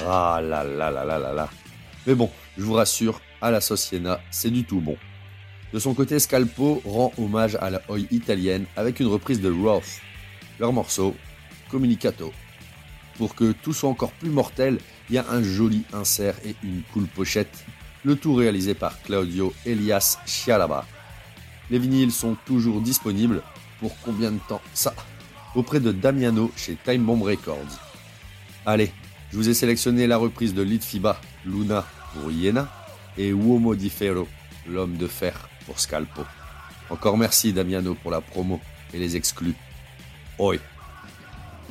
Ah là là là là là là. Mais bon, je vous rassure, à la sauce Siena, c'est du tout bon. De son côté, Scalpo rend hommage à la oi italienne avec une reprise de Roth, leur morceau Comunicato. Pour que tout soit encore plus mortel, il y a un joli insert et une cool pochette, le tout réalisé par Claudio Elias Scialaba. Les vinyles sont toujours disponibles, pour combien de temps ça? Auprès de Damiano chez Time Bomb Records. Allez, je vous ai sélectionné la reprise de Litfiba, Luna pour Iena et Uomo di Ferro, l'homme de fer pour Scalpo. Encore merci Damiano pour la promo et les exclus. Oi!